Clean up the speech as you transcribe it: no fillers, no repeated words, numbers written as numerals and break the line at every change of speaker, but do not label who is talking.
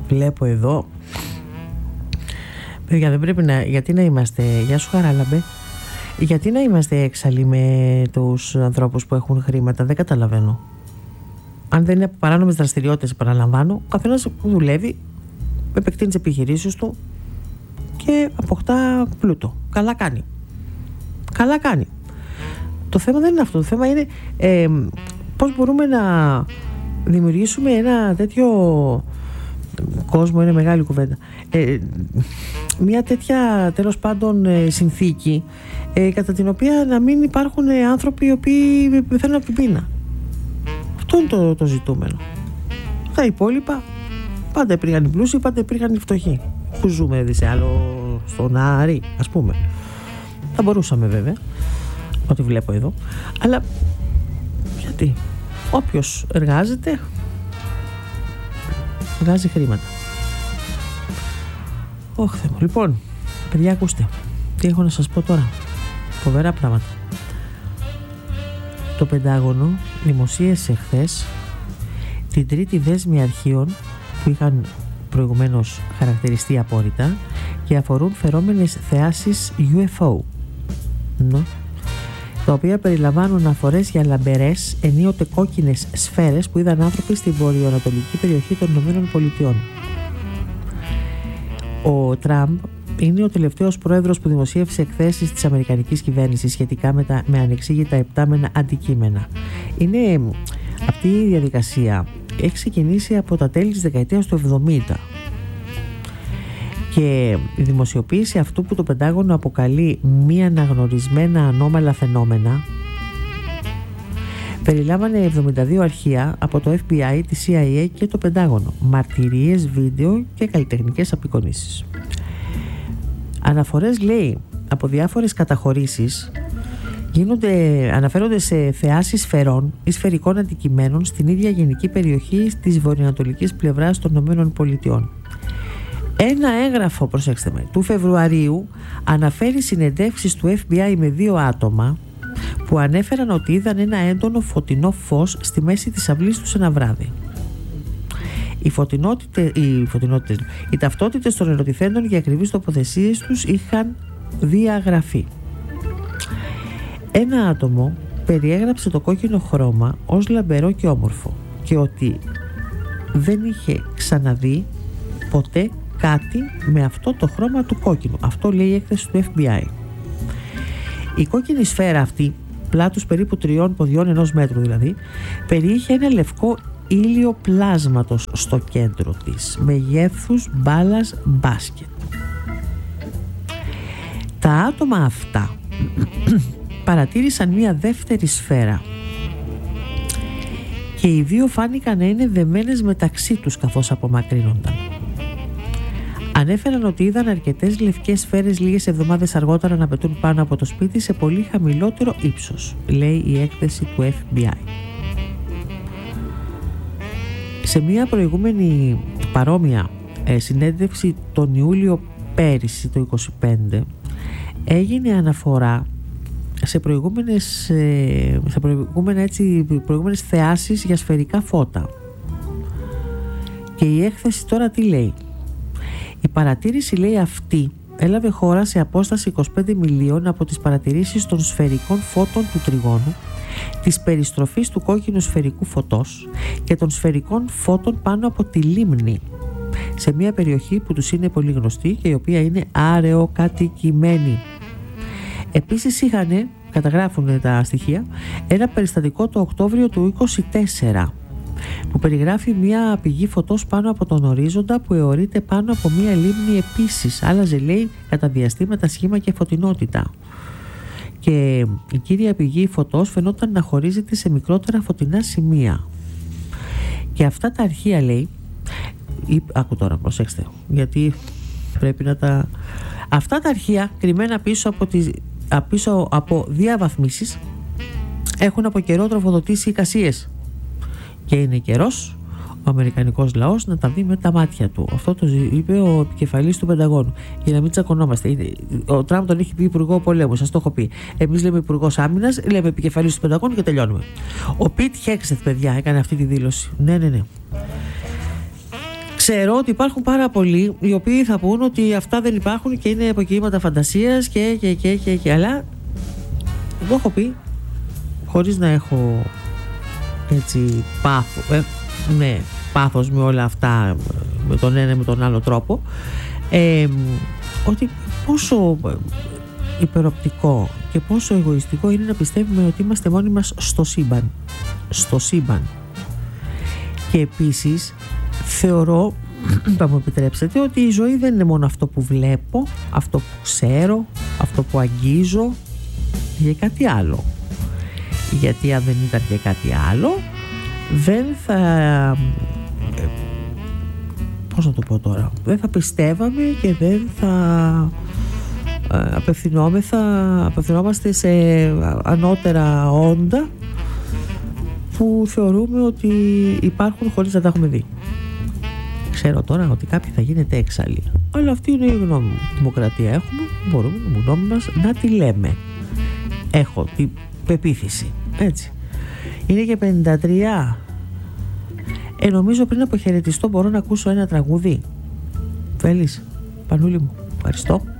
Βλέπω εδώ. Παιδιά, δεν πρέπει να... Γιατί να είμαστε... Γεια σου Χαράλαμπε. Γιατί να είμαστε έξαλλοι με τους ανθρώπους που έχουν χρήματα? Δεν καταλαβαίνω. Αν δεν είναι παράνομες δραστηριότητες, επαναλαμβάνω, ο καθένας που δουλεύει επεκτείνει τις επιχειρήσεις του και αποκτά πλούτο. Καλά κάνει. Καλά κάνει. Το θέμα δεν είναι αυτό. Το θέμα είναι πώς μπορούμε να δημιουργήσουμε ένα τέτοιο κόσμο, είναι μεγάλη κουβέντα. Μια τέτοια τέλος πάντων συνθήκη κατά την οποία να μην υπάρχουν άνθρωποι οι οποίοι πεθαίνουν από την πείνα. Αυτό είναι το ζητούμενο. Τα υπόλοιπα πάντα υπήρχαν οι πλούσιοι, πάντα υπήρχαν οι φτωχοί. Που ζούμε σε άλλο στον Άρη, ας πούμε. Θα μπορούσαμε βέβαια, ό,τι βλέπω εδώ. Αλλά γιατί? Όποιος εργάζεται βγάζει χρήματα. Όχι Θεέ μου. Λοιπόν, παιδιά, ακούστε τι έχω να σας πω τώρα. Φοβερά πράγματα. Το Πεντάγωνο δημοσίευσε χθες την τρίτη δέσμη αρχείων που είχαν προηγουμένως χαρακτηριστεί απόρριτα και αφορούν φερόμενες θεάσεις UFO, τα οποία περιλαμβάνουν αναφορές για λαμπερές, ενίοτε κόκκινες σφαίρες που είδαν άνθρωποι στην βορειοανατολική περιοχή των ΗΠΑ. Ο Τραμπ είναι ο τελευταίος πρόεδρος που δημοσίευσε εκθέσεις της αμερικανικής κυβέρνησης σχετικά με ανεξήγητα επτάμενα αντικείμενα. Αυτή η διαδικασία έχει ξεκινήσει από τα τέλη της δεκαετίας του 70 και η δημοσιοποίηση αυτού που το Πεντάγωνο αποκαλεί μη αναγνωρισμένα ανώμαλα φαινόμενα περιλάμβανε 72 αρχεία από το FBI, τη CIA και το Πεντάγωνο, μαρτυρίες, βίντεο και καλλιτεχνικές απεικονίσεις. Αναφορές, λέει, από διάφορες καταχωρήσεις αναφέρονται σε θεάσεις σφαιρών ή σφαιρικών αντικειμένων στην ίδια γενική περιοχή της βορειοανατολικής πλευράς των ΗΠΑ. Ένα έγγραφο, προσέξτε με, του Φεβρουαρίου αναφέρει συνεντεύξεις του FBI με 2 άτομα που ανέφεραν ότι είδαν ένα έντονο φωτεινό φως στη μέση της αυλής τους ένα βράδυ. Οι ταυτότητες των ερωτηθέντων για ακριβείς τοποθεσίες τους είχαν διαγραφεί. Ένα άτομο περιέγραψε το κόκκινο χρώμα ως λαμπερό και όμορφο και ότι δεν είχε ξαναδεί ποτέ κάτι με αυτό το χρώμα του κόκκινου. Αυτό λέει η έκθεση του FBI. Η κόκκινη σφαίρα αυτή, πλάτους περίπου 3 ποδιών 1 μέτρου δηλαδή, περιείχε ένα λευκό ήλιο πλάσματος στο κέντρο της, μεγέθους μπάλας μπάσκετ. Τα άτομα αυτά παρατήρησαν μια δεύτερη σφαίρα και οι 2 φάνηκαν να είναι δεμένες μεταξύ τους καθώς απομακρύνονταν. Ανέφεραν ότι είδαν αρκετές λευκές σφαίρες λίγες εβδομάδες αργότερα να πετούν πάνω από το σπίτι σε πολύ χαμηλότερο ύψος, λέει η έκθεση του FBI. Σε μια προηγούμενη παρόμοια συνέντευξη τον Ιούλιο πέρυσι, το 25, έγινε αναφορά σε προηγούμενες θεάσεις για σφαιρικά φώτα. Και η έκθεση τώρα τι λέει? Η παρατήρηση, λέει, αυτή έλαβε χώρα σε απόσταση 25 μιλίων από τις παρατηρήσεις των σφαιρικών φώτων του τριγώνου, της περιστροφής του κόκκινου σφαιρικού φωτός και των σφαιρικών φώτων πάνω από τη λίμνη, σε μια περιοχή που τους είναι πολύ γνωστή και η οποία είναι αραιοκατοικημένη. Επίσης καταγράφουν τα στοιχεία, ένα περιστατικό το Οκτώβριο του 24 που περιγράφει μια πηγή φωτός πάνω από τον ορίζοντα που αιωρείται πάνω από μια λίμνη επίσης. Άλλαζε, λέει, κατά διαστήματα σχήμα και φωτεινότητα. Και η κύρια πηγή φωτός φαινόταν να χωρίζεται σε μικρότερα φωτεινά σημεία. Και αυτά τα αρχεία, λέει, άκου τώρα, προσέξτε, γιατί πρέπει να τα... Αυτά τα αρχεία, κρυμμένα πίσω από διαβαθμίσεις, έχουν από καιρό τροφοδοτήσει εικασίες. Και είναι καιρός ο αμερικανικός λαός να τα δει με τα μάτια του. Αυτό το είπε ο επικεφαλής του Πενταγώνου. Για να μην τσακωνόμαστε. Ο Τραμπ τον έχει πει υπουργό πολέμου, σας το έχω πει. Εμείς λέμε υπουργός άμυνας, λέμε επικεφαλής του Πενταγώνου και τελειώνουμε. Ο Πιτ Χέξεθ, παιδιά, έκανε αυτή τη δήλωση. Ναι. Ξέρω ότι υπάρχουν πάρα πολλοί οι οποίοι θα πούν ότι αυτά δεν υπάρχουν και είναι αποκοίηματα φαντασίας και αλλά εγώ έχω πει, χωρίς να έχω έτσι πάθος με όλα αυτά, με τον ένα με τον άλλο τρόπο, ότι πόσο υπεροπτικό και πόσο εγωιστικό είναι να πιστεύουμε ότι είμαστε μόνοι μας στο σύμπαν. Και επίσης θεωρώ, θα μου επιτρέψετε, ότι η ζωή δεν είναι μόνο αυτό που βλέπω, αυτό που ξέρω, αυτό που αγγίζω, για κάτι άλλο. Γιατί αν δεν ήταν και κάτι άλλο, δεν θα... πώς να το πω τώρα, δεν θα πιστεύαμε και δεν θα απευθυνόμαστε σε ανώτερα όντα που θεωρούμε ότι υπάρχουν χωρίς να τα έχουμε δει. Ξέρω τώρα ότι κάποιοι θα γίνεται έξαλλοι, αλλά αυτή είναι η γνώμη μου. Δημοκρατία έχουμε, μπορούμε τη γνώμη μας να τη λέμε. Έχω την πεποίθηση, έτσι. Είναι και 53. Νομίζω πριν αποχαιρετιστώ μπορώ να ακούσω ένα τραγούδι. Θέλεις, Πανούλη μου? Ευχαριστώ.